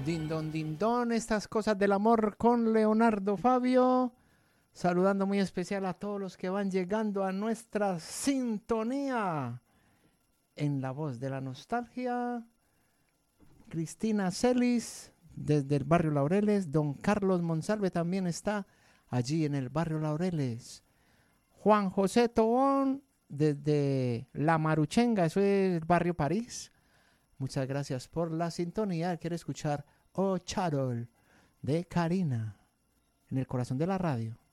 Din don, estas cosas del amor con Leonardo Fabio. Saludando muy especial a todos los que van llegando a nuestra sintonía. En la voz de la nostalgia, Cristina Celis, desde el barrio Laureles. Don Carlos Monsalve también está allí en el barrio Laureles. Juan José Tobón, desde La Maruchenga, eso es el barrio París. Muchas gracias por la sintonía. Quiere escuchar Oh Charol de Karina en el corazón de la radio.